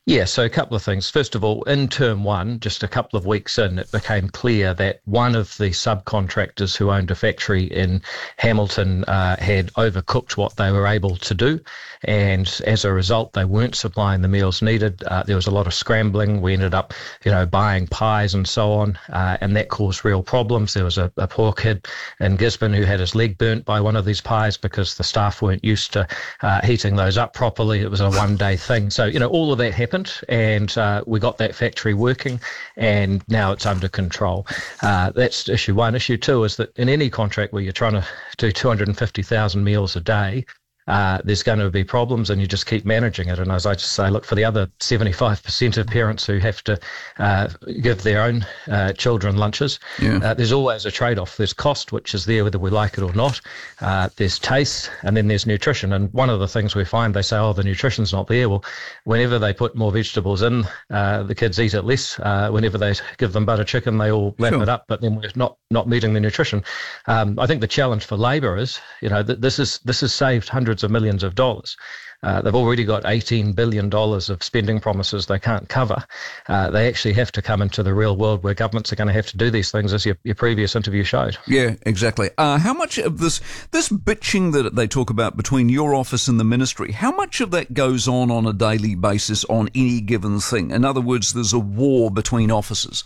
Yeah, so a couple of things. First of all, in term one, just a couple of weeks in, it became clear that one of the subcontractors who owned a factory in Hamilton had overcooked what they were able to do. And as a result, they weren't supplying the meals needed. There was a lot of scrambling. We ended up, buying pies and so on. And that caused real problems. There was a poor kid in Gisborne who had his leg burnt by one of these pies because the staff weren't used to heating those up properly. It was a one-day thing. So, all of that happened. And we got that factory working, and now it's under control. That's issue one. Issue two is that in any contract where you're trying to do 250,000 meals a day, there's going to be problems, and you just keep managing it. And as I just say, look, for the other 75% of parents who have to give their own children lunches, there's always a trade-off. There's cost, which is there whether we like it or not. There's taste, and then there's nutrition. And one of the things we find, they say, the nutrition's not there. Well, whenever they put more vegetables in, the kids eat it less. Whenever they give them butter chicken, they all lap it up, but then we're not meeting the nutrition. I think the challenge for Labour is, that this has saved hundreds of millions of dollars. They've already got $18 billion of spending promises they can't cover. They actually have to come into the real world where governments are going to have to do these things, as your previous interview showed. Yeah, exactly. How much of this bitching that they talk about between your office and the ministry, how much of that goes on a daily basis on any given thing? In other words, there's a war between offices.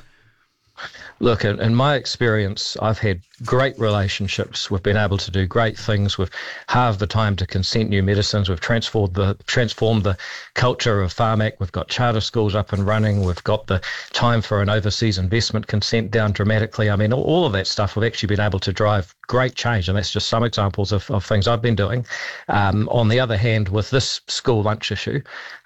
Look, in my experience, I've had great relationships. We've been able to do great things. We've halved the time to consent new medicines. We've transformed the culture of Pharmac. We've got charter schools up and running. We've got the time for an overseas investment consent down dramatically. I mean, all of that stuff, we've actually been able to drive great change, and that's just some examples of things I've been doing. On the other hand, with this school lunch issue,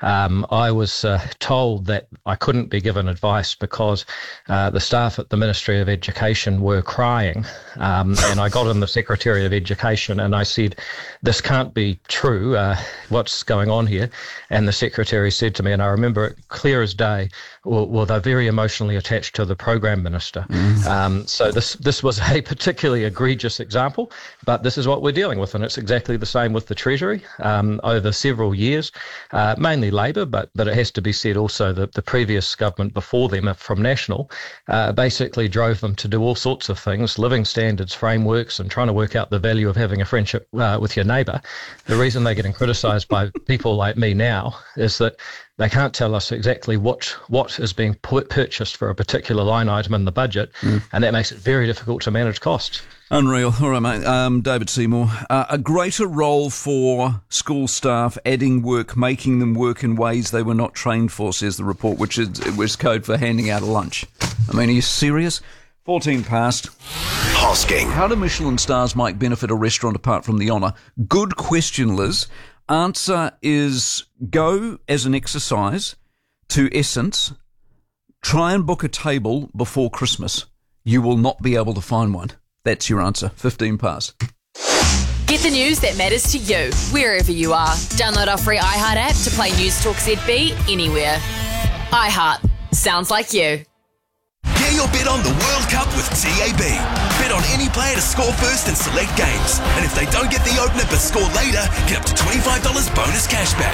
I was told that I couldn't be given advice because the staff at the Ministry of Education were crying, and I got in the Secretary of Education and I said, this can't be true, what's going on here? And the Secretary said to me, and I remember it clear as day, well, they're very emotionally attached to the Program Minister. So this was a particularly egregious example, but this is what we're dealing with, and it's exactly the same with the Treasury over several years, mainly Labour, but it has to be said also that the previous government before them from National basically drove them to do all sorts of things, living standards, frameworks, and trying to work out the value of having a friendship with your neighbour. The reason they're getting criticised by people like me now is that they can't tell us exactly what is being purchased for a particular line item in the budget, and that makes it very difficult to manage costs. Unreal. All right, mate. David Seymour. A greater role for school staff, adding work, making them work in ways they were not trained for, says the report, which was code for handing out a lunch. I mean, are you serious? 14 past. Hosking. How do Michelin stars might benefit a restaurant apart from the honour? Good question, Liz. Answer is go as an exercise to Essence. Try and book a table before Christmas. You will not be able to find one. That's your answer. 15 past. Get the news that matters to you, wherever you are. Download our free iHeart app to play News Talk ZB anywhere. iHeart. Sounds like you. Get your bet on the World Cup with TAB. Bet on any player to score first in select games. And if they don't get the opener but score later, get up to $25 bonus cashback.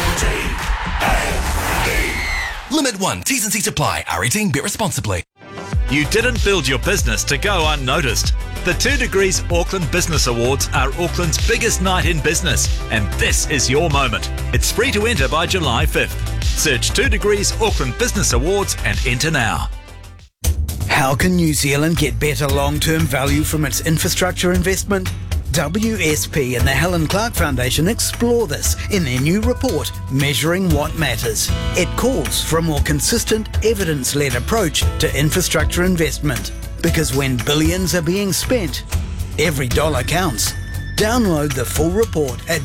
TAB. Limit 1. T's and C's apply. R18. Bet responsibly. You didn't build your business to go unnoticed. The 2 Degrees Auckland Business Awards are Auckland's biggest night in business, and this is your moment. It's free to enter by July 5th. Search 2 Degrees Auckland Business Awards and enter now. How can New Zealand get better long-term value from its infrastructure investment? WSP and the Helen Clark Foundation explore this in their new report, Measuring What Matters. It calls for a more consistent, evidence-led approach to infrastructure investment. Because when billions are being spent, every dollar counts. Download the full report at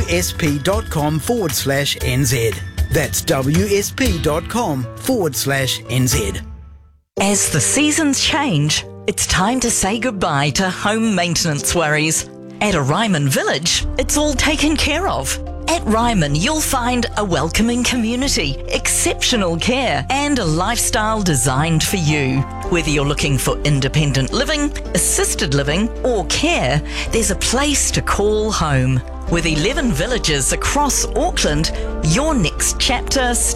wsp.com/NZ. That's wsp.com/NZ. As the seasons change, it's time to say goodbye to home maintenance worries. At a Ryman Village, it's all taken care of. At Ryman, you'll find a welcoming community, exceptional care, and a lifestyle designed for you. Whether you're looking for independent living, assisted living, or care, there's a place to call home. With 11 villages across Auckland, your next chapter